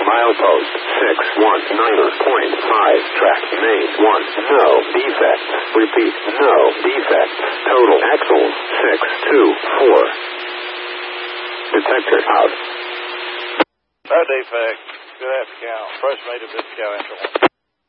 Milepost 619.5. Track main 1. No defects. Repeat, no defects. Total axles 624. Detector out. No defects. Good after count. Approximate of this cow after 1.